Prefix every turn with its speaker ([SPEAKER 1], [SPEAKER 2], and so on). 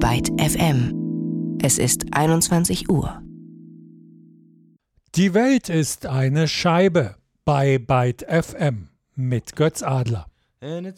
[SPEAKER 1] Byte FM. Es ist 21 Uhr.
[SPEAKER 2] Die Welt ist eine Scheibe bei Byte FM mit Götz Adler.